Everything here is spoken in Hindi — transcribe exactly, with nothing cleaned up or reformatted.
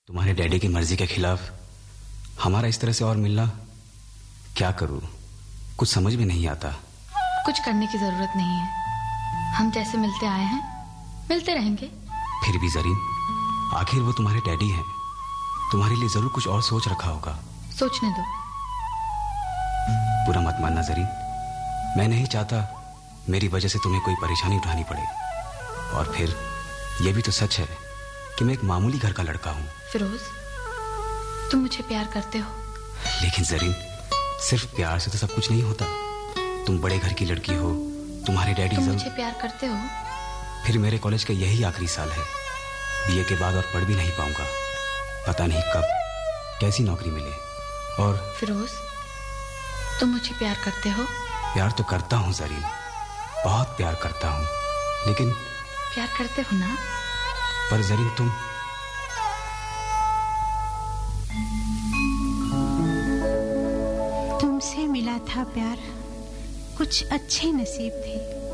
तुम्हारे डैडी की मर्जी के खिलाफ हमारा इस तरह से और मिलना, क्या करूं, कुछ समझ भी नहीं आता। कुछ करने की जरूरत नहीं है, हम जैसे मिलते आए हैं मिलते रहेंगे। फिर भी जरीन, आखिर वो तुम्हारे डैडी हैं, तुम्हारे लिए जरूर कुछ और सोच रखा होगा। सोचने दो। बुरा मत मानना जरीन, मैं नहीं चाहता मेरी वजह से तुम्हें कोई परेशानी उठानी पड़े। और फिर यह भी तो सच है कि मैं एक मामूली घर का लड़का हूं। फिरोज, तुम मुझे प्यार करते हो। लेकिन जरीन, सिर्फ प्यार से तो सब कुछ नहीं होता। तुम बड़े घर की लड़की हो, तुम्हारे डैडी तुम मुझे प्यार करते हो। फिर मेरे कॉलेज का यही आखिरी साल है, बीए के बाद और पढ़ भी नहीं पाऊंगा। पता नहीं कब कैसी नौकरी मिले। और फिरोज, तुम मुझे प्यार करते हो। प्यार तो करता हूं जरीन, बहुत प्यार करता हूं, लेकिन प्यार करते हो ना? पर जरीन, तुम तुमसे मिला था प्यार, कुछ अच्छे नसीब थे।